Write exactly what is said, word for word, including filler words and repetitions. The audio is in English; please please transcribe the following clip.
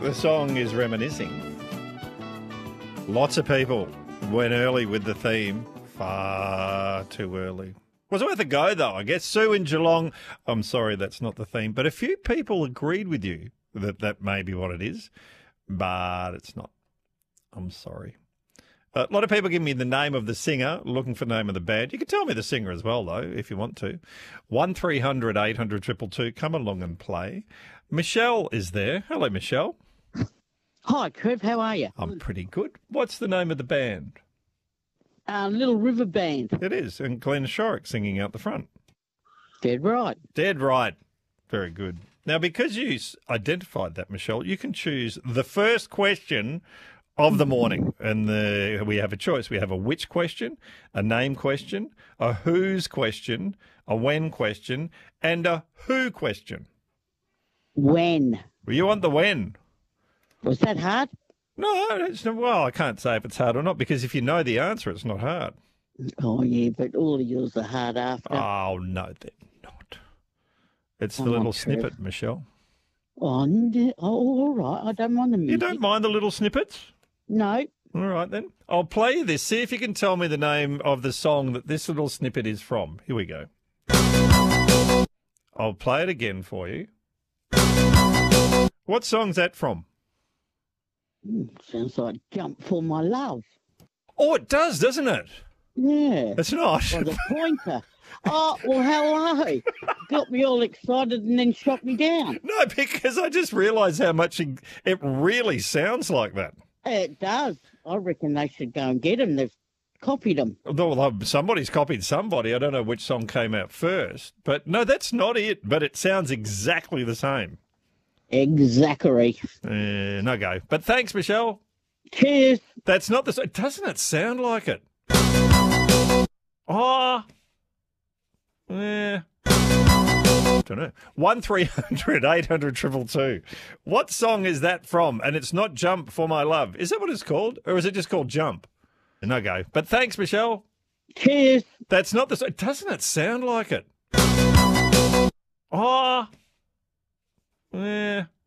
the song is reminiscing. Lots of people went early with the theme. Far too early. Was worth a go, though, I guess. Sue in Geelong, I'm sorry, that's not the theme, but a few people agreed with you that that may be what it is, but it's not. I'm sorry. A lot of people give me the name of the singer, looking for the name of the band. You can tell me the singer as well, though, if you want to. one three hundred eight hundred two two two, come along and play. Michelle is there. Hello, Michelle. Hi, Trev. How are you? I'm pretty good. What's the name of the band? Uh, Little River Band. It is, and Glenn Shorrock singing out the front. Dead right. Dead right. Very good. Now, because you s- identified that, Michelle, you can choose the first question of the morning. And the, we have a choice. We have a which question, a name question, a whose question, a when question, and a who question. When? Well, you want the when. Was that hard? No, it's not, well, I can't say if it's hard or not, because if you know the answer, it's not hard. Oh, yeah, but all of yours are hard after. Oh, no, they're not. It's the Come on, little Trev. snippet, Michelle. Oh, n- oh, all right. I don't mind the music. You don't mind the little snippets? No. All right, then. I'll play you this. See if you can tell me the name of the song that this little snippet is from. Here we go. I'll play it again for you. What song's that from? Mm, sounds like Jump for My Love. Oh, it does, doesn't it? Yeah. It's not. By the Pointer. Oh, well, hello. Got me all excited and then shot me down. No, because I just realised how much it, it really sounds like that. It does. I reckon they should go and get them. They've copied them. Although somebody's copied somebody. I don't know which song came out first. But no, that's not it. But it sounds exactly the same. Exactly. Uh, no go. But thanks, Michelle. Cheers. That's not the song. Doesn't it sound like it? Oh. Yeah. Don't know. one three hundred eight hundred two two two. What song is that from? And it's not Jump for My Love. Is that what it's called? Or is it just called Jump? No go. But thanks, Michelle. Cheers. That's not the song. Doesn't it sound like it? Oh. Yeah.